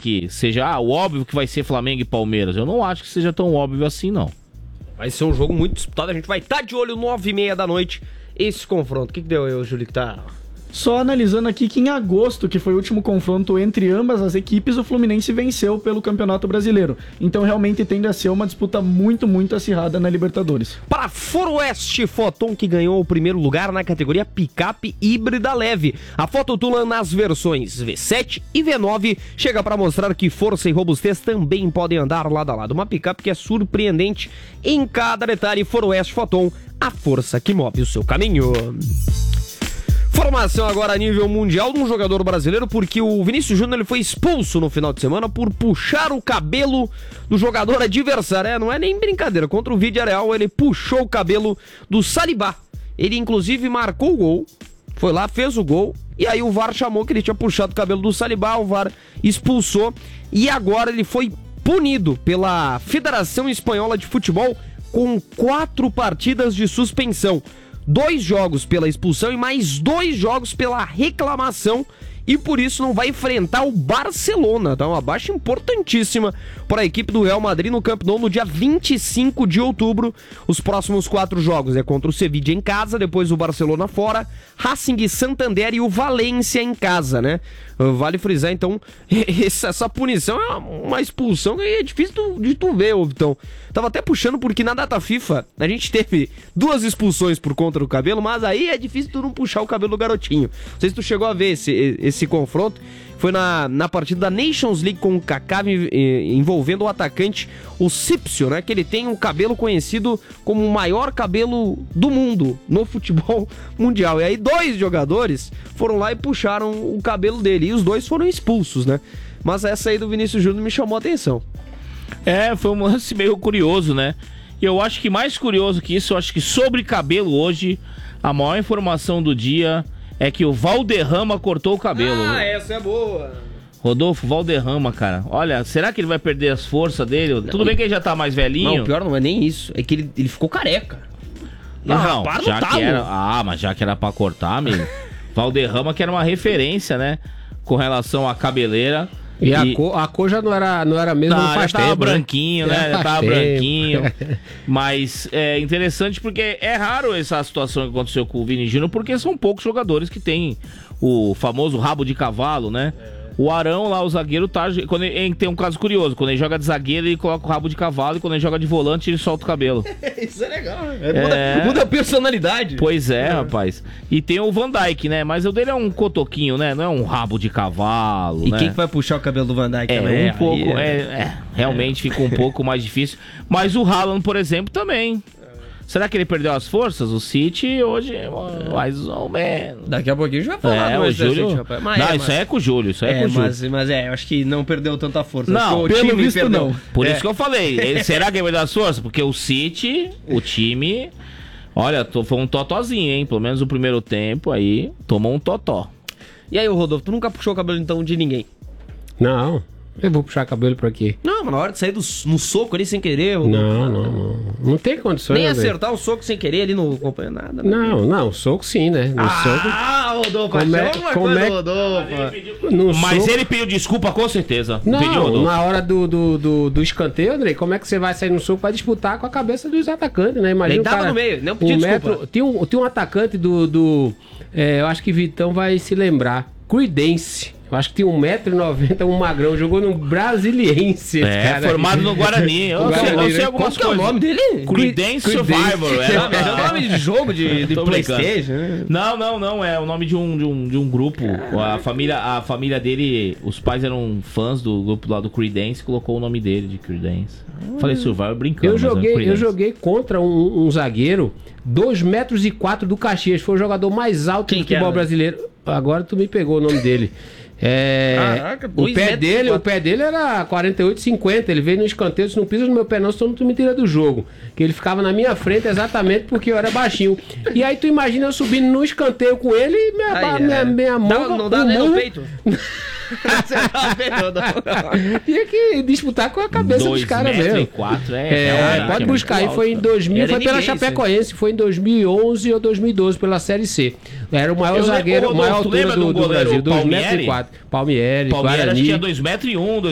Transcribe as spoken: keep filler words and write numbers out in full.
que seja ah, o óbvio que vai ser Flamengo e Palmeiras. Eu não acho que seja tão óbvio assim, não. Vai ser um jogo muito disputado, a gente vai estar de olho nove e meia da noite, esse confronto. O que, que deu aí, Júlio, que tá... Só analisando aqui que em agosto, que foi o último confronto entre ambas as equipes, o Fluminense venceu pelo Campeonato Brasileiro. Então realmente tende a ser uma disputa muito, muito acirrada na Libertadores. Para Foroeste Foton, que ganhou o primeiro lugar na categoria picape híbrida leve. A Fototulan nas versões V sete e V nove chega para mostrar que força e robustez também podem andar lado a lado. Uma picape que é surpreendente em cada detalhe. Foroeste Foton, a força que move o seu caminho. Formação agora a nível mundial de um jogador brasileiro, porque o Vinícius Júnior ele foi expulso no final de semana por puxar o cabelo do jogador adversário. É, não é nem brincadeira, contra o Villarreal ele puxou o cabelo do Saliba. Ele inclusive marcou o gol, foi lá, fez o gol, e aí o V A R chamou que ele tinha puxado o cabelo do Saliba, o V A R expulsou, e agora ele foi punido pela Federação Espanhola de Futebol com quatro partidas de suspensão. Dois jogos pela expulsão e mais dois jogos pela reclamação, e por isso não vai enfrentar o Barcelona, tá? Uma baixa importantíssima para a equipe do Real Madrid no Camp Nou no dia vinte e cinco de outubro. Os próximos quatro jogos é contra o Sevilla em casa, depois o Barcelona fora, Racing, Santander e o Valência em casa, né? Vale frisar, então, essa punição é uma expulsão que é difícil de tu ver, Vitão. Tava até puxando porque na data FIFA a gente teve duas expulsões por conta do cabelo, mas aí é difícil tu não puxar o cabelo do garotinho. Não sei se tu chegou a ver esse, esse confronto. Foi na, na partida da Nations League com o Kaká, envolvendo o atacante, o Cipcio, né? Que ele tem um cabelo conhecido como o maior cabelo do mundo no futebol mundial. E aí dois jogadores foram lá e puxaram o cabelo dele. E os dois foram expulsos, né? Mas essa aí do Vinícius Júnior me chamou a atenção. É, foi um lance meio curioso, né? E eu acho que mais curioso que isso, eu acho que sobre cabelo hoje, a maior informação do dia é que o Valderrama cortou o cabelo. Ah, essa é boa. Rodolfo, Valderrama, cara. Olha, será que ele vai perder as forças dele? Não, Tudo bem que ele já tá mais velhinho. Não, o pior não é nem isso. É que ele, ele ficou careca. Não, não rapaz, já não tá, que era, Ah, mas já que era pra cortar, amigo. Valderrama que era uma referência, né? Com relação à cabeleira. E, e... A, cor, a cor já não era, não era mesmo não, faz já tava tempo, branquinho, né? né? Já tava tempo. branquinho. Mas é interessante porque é raro essa situação que aconteceu com o Vini Júnior, porque são poucos jogadores que têm o famoso rabo de cavalo, né? É. O Arão lá, o zagueiro, tá. Quando ele, ele tem um caso curioso: quando ele joga de zagueiro, ele coloca o rabo de cavalo, e quando ele joga de volante, ele solta o cabelo. Isso é legal, é, muda, é... muda a personalidade. Pois é, é, rapaz. E tem o Van Dijk, né? Mas o dele é um cotoquinho, né? Não é um rabo de cavalo. E né? quem vai puxar o cabelo do Van Dijk é, também? Um pouco, é, é, realmente fica um pouco mais difícil. Mas o Haaland, por exemplo, também. Será que ele perdeu as forças? O City hoje, mais ou menos. Daqui a pouquinho a gente vai falar é, do o Júlio... City, rapaz. Mas não, é, isso mas... aí é com o Júlio, isso aí é, é com o Júlio. Mas, mas é, eu acho que não perdeu tanta força. Não, o pelo time visto perdeu. não. Por é. isso que eu falei, ele, será que ele vai dar as forças? Porque o City, o time, olha, foi um totozinho, hein? Pelo menos o primeiro tempo aí, tomou um totó. E aí, Rodolfo, tu nunca puxou o cabelo então de ninguém? Não. Eu vou puxar cabelo pra quê? Não, mas na hora de sair do, no soco ali sem querer... Eu... Não, não, não. Não tem condições, nem né, acertar véio? O soco sem querer ali não acompanha nada. Né? Não, não, soco sim, né? No ah, soco... Ah, Rodolfo, como é, como é... Rodolfo. No Mas soco... ele pediu desculpa com certeza. Não, pediu, Rodolfo. Na hora do, do, do, do escanteio, Andrei, como é que você vai sair no soco pra disputar com a cabeça dos atacantes, né? Imagina ele tava cara, no meio, não pediu um desculpa. Metro, tinha, um, tinha um atacante do... do é, eu acho que Vitão vai se lembrar. Creedence. Eu acho que tinha um metro e noventa, um magrão. Jogou no Brasiliense. É, cara. Formado no Guarani. Eu, Guarani, sei, eu sei né? algumas Qual coisas. Qual é o nome dele? Creedence Survivor. É, é o nome de jogo de, de PlayStation? Né? Não, não, não. É o nome de um, de um, de um grupo. A família, a família dele, os pais eram fãs do grupo lá do Creedence, colocou o nome dele de Creedence. Hum. Falei Survivor brincando. Eu joguei, é eu joguei contra um, um zagueiro, dois metros e quatro do Caxias. Foi o jogador mais alto Quem do futebol brasileiro. Agora tu me pegou o nome dele. É, Caraca, o pé dele, o pé dele era quarenta e oito, cinquenta. Ele veio no escanteio, disse, não pisa no meu pé não, senão tu me tira do jogo. Que ele ficava na minha frente exatamente porque eu era baixinho. E aí tu imagina eu subindo no escanteio com ele e minha, ai, minha, é. minha mão... Não, não dá nem no peito. Tinha que disputar com a cabeça dos caras mesmo. quatro, é, é, é, pode buscar aí, foi em dois mil, foi pela Chapecoense, foi em dois mil e onze ou dois mil e doze pela Série C. Era o maior eu zagueiro, lembro, maior altura do, do Brasil, dois metros e quatro. Palmieri, Palmieri, Guarani. acho que tinha dois metros e um,